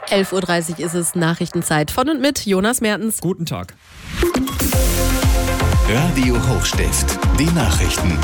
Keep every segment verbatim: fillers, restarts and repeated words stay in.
elf Uhr dreißig ist es, Nachrichtenzeit von und mit Jonas Mertens. Guten Tag. Radio Hochstift, die Nachrichten.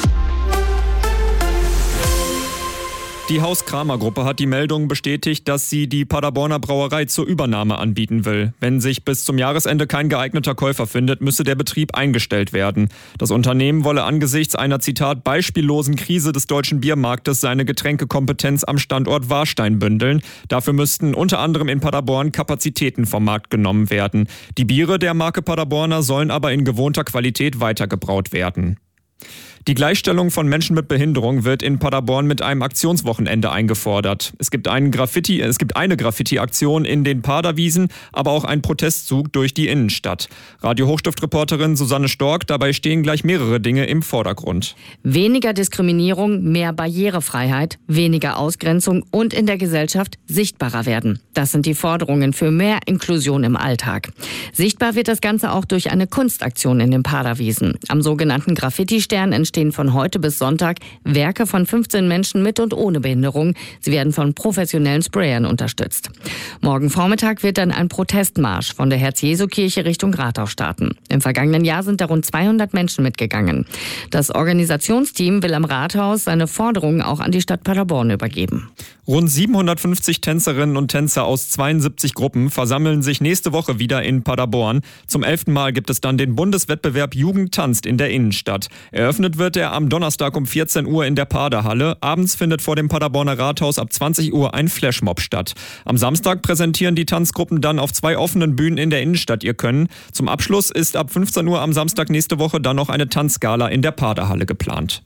Die Haus-Kramer-Gruppe hat die Meldung bestätigt, dass sie die Paderborner Brauerei zur Übernahme anbieten will. Wenn sich bis zum Jahresende kein geeigneter Käufer findet, müsse der Betrieb eingestellt werden. Das Unternehmen wolle angesichts einer, Zitat, beispiellosen Krise des deutschen Biermarktes seine Getränkekompetenz am Standort Warstein bündeln. Dafür müssten unter anderem in Paderborn Kapazitäten vom Markt genommen werden. Die Biere der Marke Paderborner sollen aber in gewohnter Qualität weitergebraut werden. Die Gleichstellung von Menschen mit Behinderung wird in Paderborn mit einem Aktionswochenende eingefordert. Es gibt einen Graffiti, es gibt eine Graffiti-Aktion in den Paderwiesen, aber auch einen Protestzug durch die Innenstadt. Radio Hochstift-Reporterin Susanne Stork, dabei stehen gleich mehrere Dinge im Vordergrund. Weniger Diskriminierung, mehr Barrierefreiheit, weniger Ausgrenzung und in der Gesellschaft sichtbarer werden. Das sind die Forderungen für mehr Inklusion im Alltag. Sichtbar wird das Ganze auch durch eine Kunstaktion in den Paderwiesen. Am sogenannten Graffiti-Stern entstehen von heute bis Sonntag Werke von fünfzehn Menschen mit und ohne Behinderung. Sie werden von professionellen Sprayern unterstützt. Morgen Vormittag wird dann ein Protestmarsch von der Herz-Jesu-Kirche Richtung Rathaus starten. Im vergangenen Jahr sind da rund zweihundert Menschen mitgegangen. Das Organisationsteam will am Rathaus seine Forderungen auch an die Stadt Paderborn übergeben. Rund siebenhundertfünfzig Tänzerinnen und Tänzer aus zweiundsiebzig Gruppen versammeln sich nächste Woche wieder in Paderborn. Zum elften Mal gibt es dann den Bundeswettbewerb Jugend tanzt in der Innenstadt. Eröffnet wird er am Donnerstag um vierzehn Uhr in der Paderhalle. Abends findet vor dem Paderborner Rathaus ab zwanzig Uhr ein Flashmob statt. Am Samstag präsentieren die Tanzgruppen dann auf zwei offenen Bühnen in der Innenstadt ihr Können. Zum Abschluss ist ab fünfzehn Uhr am Samstag nächste Woche dann noch eine Tanzgala in der Paderhalle geplant.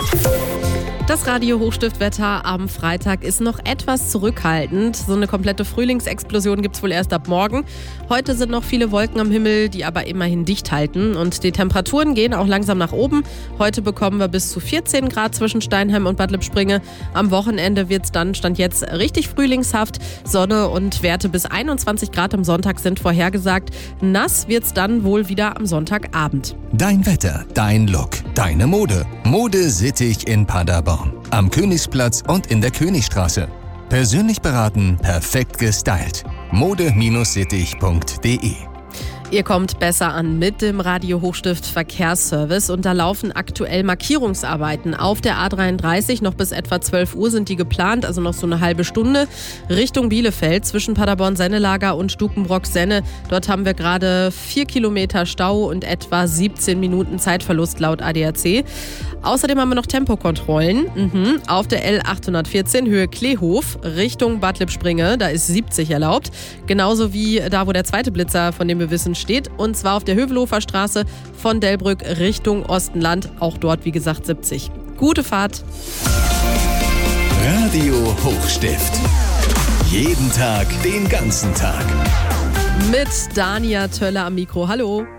Das Radio Hochstiftwetter am Freitag ist noch etwas zurückhaltend. So eine komplette Frühlingsexplosion gibt es wohl erst ab morgen. Heute sind noch viele Wolken am Himmel, die aber immerhin dicht halten. Und die Temperaturen gehen auch langsam nach oben. Heute bekommen wir bis zu vierzehn Grad zwischen Steinheim und Bad Lippspringe. Am Wochenende wird es dann, Stand jetzt, richtig frühlingshaft. Sonne und Werte bis einundzwanzig Grad am Sonntag sind vorhergesagt. Nass wird es dann wohl wieder am Sonntagabend. Dein Wetter, dein Look, deine Mode. Mode Sittich in Paderborn. Am Königsplatz und in der Königstraße. Persönlich beraten, perfekt gestylt. mode Bindestrich sittich punkt de. Ihr kommt besser an mit dem Radio Hochstift Verkehrsservice und da laufen aktuell Markierungsarbeiten auf der A dreiunddreißig. Noch bis etwa zwölf Uhr sind die geplant, also noch so eine halbe Stunde Richtung Bielefeld zwischen Paderborn-Sennelager und Stukenbrock-Senne. Dort haben wir gerade vier Kilometer Stau und etwa siebzehn Minuten Zeitverlust laut A D A C. Außerdem haben wir noch Tempokontrollen mhm. auf der L achthundertvierzehn Höhe Kleehof Richtung Bad Lippspringe. Da ist siebzig erlaubt. Genauso wie da, wo der zweite Blitzer, von dem wir wissen, steht. Und zwar auf der Hövelhofer Straße von Delbrück Richtung Ostenland. Auch dort, wie gesagt, siebzig. Gute Fahrt. Radio Hochstift. Jeden Tag, den ganzen Tag. Mit Dania Töller am Mikro. Hallo.